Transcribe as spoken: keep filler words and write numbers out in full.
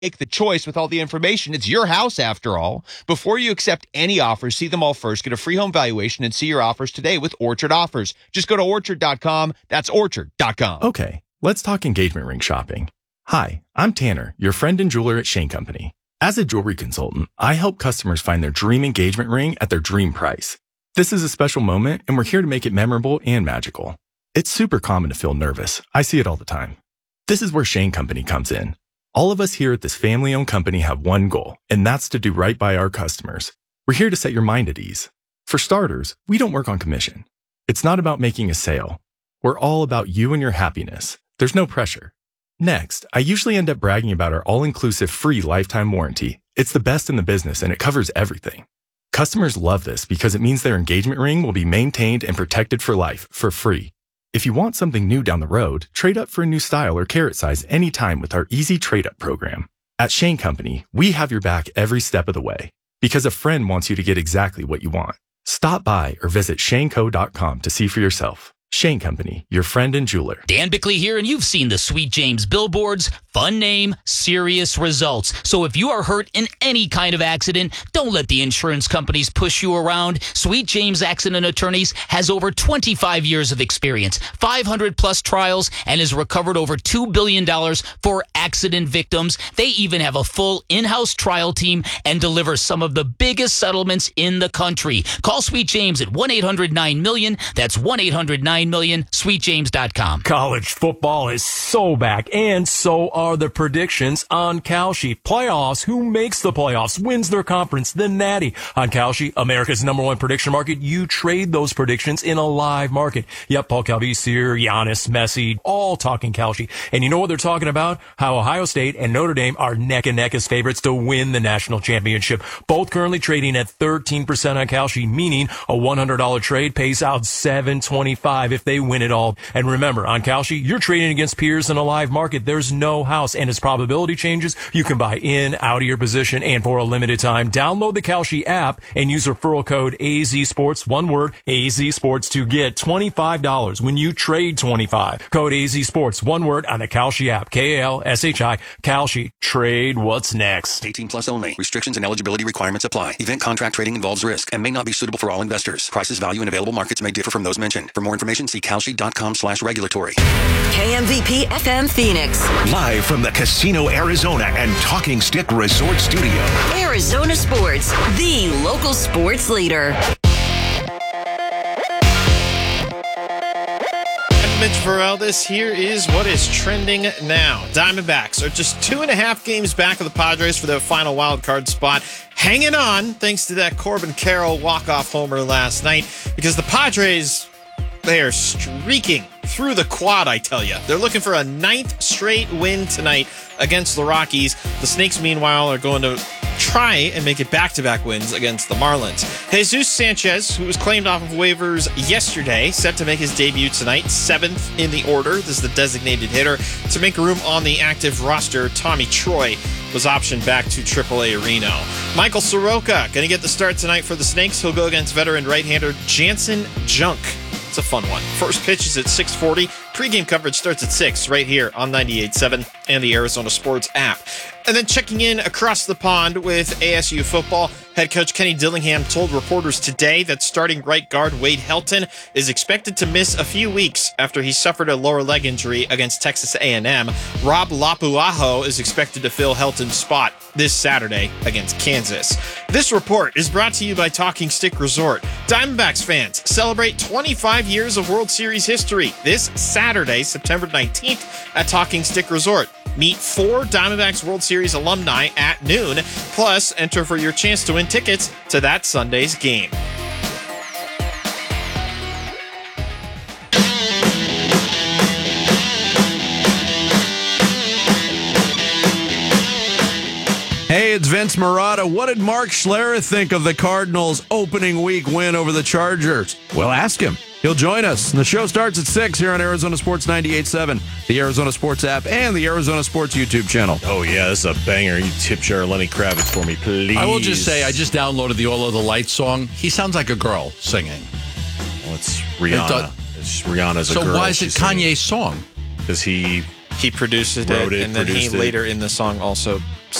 make the choice with all the information. It's your house, after all. Before you accept any offers, see them all first. Get a free home valuation and see your offers today with Orchard Offers. Just go to orchard dot com. That's orchard dot com. Okay, let's talk engagement ring shopping. Hi, I'm Tanner, your friend and jeweler at Shane Company. As a jewelry consultant, I help customers find their dream engagement ring at their dream price. This is a special moment, and we're here to make it memorable and magical. It's super common to feel nervous. I see it all the time. This is where Shane Company comes in. All of us here at this family-owned company have one goal, and that's to do right by our customers. We're here to set your mind at ease. For starters, we don't work on commission. It's not about making a sale. We're all about you and your happiness. There's no pressure. Next, I usually end up bragging about our all-inclusive free lifetime warranty. It's the best in the business, and it covers everything. Customers love this because it means their engagement ring will be maintained and protected for life, for free. If you want something new down the road, trade up for a new style or carat size anytime with our easy trade-up program. At Shane Company, we have your back every step of the way because a friend wants you to get exactly what you want. Stop by or visit shane co dot com to see for yourself. Shane Company, your friend and jeweler. Dan Bickley here, and you've seen the Sweet James billboards. Fun name, serious results. So if you are hurt in any kind of accident, don't let the insurance companies push you around. Sweet James Accident Attorneys has over twenty-five years of experience, five hundred plus trials, and has recovered over two billion dollars for accident victims. They even have a full in-house trial team and deliver some of the biggest settlements in the country. Call Sweet James at one eight hundred nine million. That's one eight hundred nine million, sweet james dot com. College football is so back, and so are the predictions on Kalshi. Playoffs, who makes the playoffs, wins their conference, the Natty. On Kalshi, America's number one prediction market, you trade those predictions in a live market. Yep, Paul Calvisier, Giannis, Messi, all talking Kalshi. And you know what they're talking about? How Ohio State and Notre Dame are neck and neck as favorites to win the national championship. Both currently trading at thirteen percent on Kalshi, meaning a one hundred dollars trade pays out seven twenty-five if they win it all. And remember, on Kalshi, you're trading against peers in a live market. There's no house, and as probability changes, you can buy in, out of your position, and for a limited time, download the Kalshi app and use referral code A Z Sports, one word, A Z Sports, to get twenty-five dollars when you trade twenty-five. Code A Z Sports, one word, on the Kalshi app. K A L S H I, Kalshi. Trade what's next. eighteen plus only. Restrictions and eligibility requirements apply. Event contract trading involves risk and may not be suitable for all investors. Prices, value, and available markets may differ from those mentioned. For more information, see kalshi dot com slash regulatory. K M V P F M Phoenix. Live from the Casino Arizona and Talking Stick Resort Studio. Arizona Sports, the local sports leader. Mitch Varel, this here is what is trending now. Diamondbacks are just two and a half games back of the Padres for their final wild card spot. Hanging on thanks to that Corbin Carroll walk-off homer last night, because the Padres, they are streaking through the quad, I tell you. They're looking for a ninth straight win tonight against the Rockies. The Snakes, meanwhile, are going to try and make it back-to-back wins against the Marlins. Jesus Sanchez, who was claimed off of waivers yesterday, set to make his debut tonight, seventh in the order. This is the designated hitter. To make room on the active roster, Tommy Troy was optioned back to triple A Reno. Michael Soroka going to get the start tonight for the Snakes. He'll go against veteran right-hander Jansen Junk. It's a fun one. First pitch is at six forty. Pre-game coverage starts at six right here on ninety-eight point seven and the Arizona Sports app. And then checking in across the pond with A S U football, head coach Kenny Dillingham told reporters today that starting right guard Wade Helton is expected to miss a few weeks after he suffered a lower leg injury against Texas A and M. Rob Lapuaho is expected to fill Helton's spot this Saturday against Kansas. This report is brought to you by Talking Stick Resort. Diamondbacks fans celebrate twenty-five years of World Series history this Saturday, September nineteenth at Talking Stick Resort. Meet four Diamondbacks World Series alumni at noon, plus enter for your chance to win tickets to that Sunday's game. Hey, it's Vince Marotta. What did Mark Schlereth think of the Cardinals' opening week win over the Chargers? Well, ask him. He'll join us. The show starts at six here on Arizona Sports ninety-eight point seven, the Arizona Sports app, and the Arizona Sports YouTube channel. Oh, yeah, this is a banger. You tip jar Lenny Kravitz for me, please. I will just say, I just downloaded the All of the Lights song. He sounds like a girl singing. Well, it's Rihanna. It does, it's Rihanna's a so girl. So why is it Kanye's song? Because he He produced it, Wrote it, and then he produced it. later in the song also